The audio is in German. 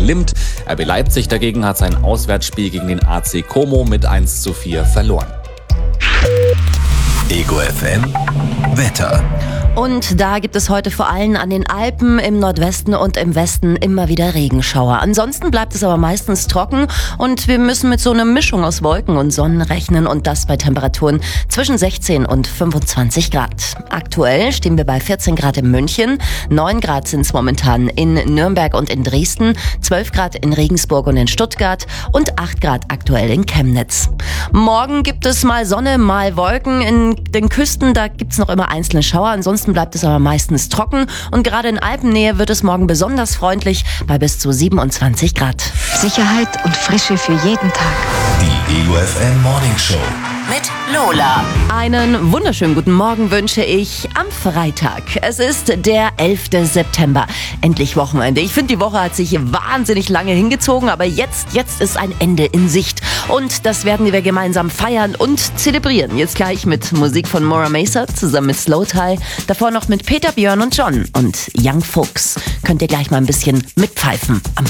Limmt. RB Leipzig dagegen hat sein Auswärtsspiel gegen den AC Como mit 1:4 verloren. Ego FM Wetter. Und da gibt es heute vor allem an den Alpen, im Nordwesten und im Westen immer wieder Regenschauer. Ansonsten bleibt es aber meistens trocken und wir müssen mit so einer Mischung aus Wolken und Sonnen rechnen und das bei Temperaturen zwischen 16 und 25 Grad. Aktuell stehen wir bei 14 Grad in München, 9 Grad sind es momentan in Nürnberg und in Dresden, 12 Grad in Regensburg und in Stuttgart und 8 Grad aktuell in Chemnitz. Morgen gibt es mal Sonne, mal Wolken. In den Küsten, da gibt es noch immer einzelne Schauer, ansonsten bleibt es aber meistens trocken und gerade in Alpennähe wird es morgen besonders freundlich bei bis zu 27 Grad. Sicherheit und Frische für jeden Tag. Die Ego FM Morning Show. Mit Lola. Einen wunderschönen guten Morgen wünsche ich am Freitag. Es ist der 11. September. Endlich Wochenende. Ich finde, die Woche hat sich wahnsinnig lange hingezogen, aber jetzt ist ein Ende in Sicht. Und das werden wir gemeinsam feiern und zelebrieren. Jetzt gleich mit Musik von Maura Mesa zusammen mit Slow Tie. Davor noch mit Peter, Björn und John und Young Fuchs. Könnt ihr gleich mal ein bisschen mitpfeifen am